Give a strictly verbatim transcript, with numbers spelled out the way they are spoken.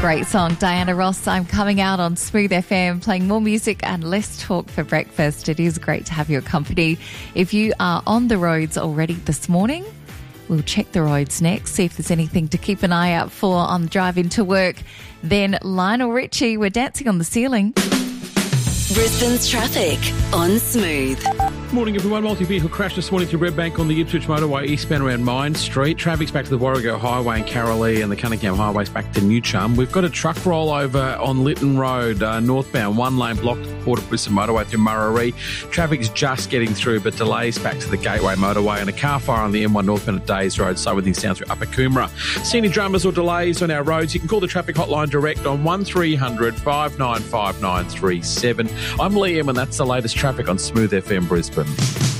Great song, Diana Ross. I'm coming out on Smooth F M, playing more music and less talk for breakfast. It is great to have your company. If you are on the roads already this morning, we'll check the roads next, see if there's anything to keep an eye out for on the drive into work. Then Lionel Richie, we're dancing on the ceiling. Brisbane's traffic on Smooth. Morning, everyone. Multi-vehicle crash this morning through Redbank on the Ipswich Motorway eastbound around Mine Street. Traffic's back to the Warrego Highway and Carolee, and the Cunningham Highway's back to New Chum. We've got a truck rollover on Lytton Road, uh, northbound, one lane blocked to the Port of Brisbane Motorway through Murarrie. Traffic's just getting through, but delays back to the Gateway Motorway, and a car fire on the M one northbound at Days Road, so things down through Upper Coomera. See any dramas or delays on our roads, you can call the traffic hotline direct on one three hundred five nine five nine three seven. I'm Liam, and that's the latest traffic on Smooth F M Brisbane.